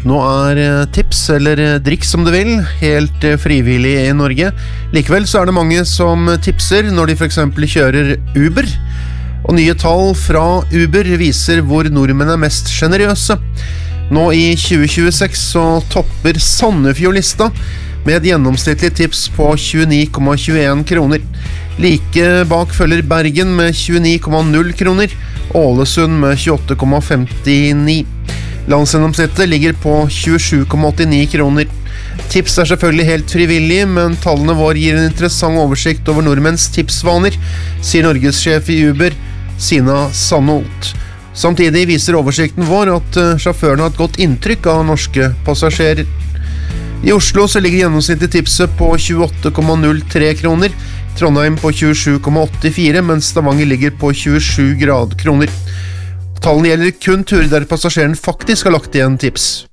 Nå tips, eller drikk som du vil, helt frivillig i Norge. Likevel så det mange som tipser når de for eksempel kjører Uber. Og nye tall fra Uber viser hvor nordmenn mest generøse. Nå i 2026 så topper Sandefjord-lista med et gjennomsnittlig tips på 29,21 kroner. Like bak følger Bergen med 29,0 kroner, Ålesund med 28,59. Landsgjennomsnittet ligger på 27,89 kroner. Tips selvfølgelig helt frivillig, men tallene våre gir en interessant oversikt over nordmenns tipsvaner, sier Norgessjef i Uber, Sina Sandholt. Samtidig viser oversikten vår at sjåførene har et godt inntrykk av norske passasjerer. I Oslo så ligger gjennomsnittlig tipset på 28,03 kroner, Trondheim på 27,84, mens Stavanger ligger på 27 kroner. Tallene gjelder kun turer der passasjeren faktisk har lagt igjen tips.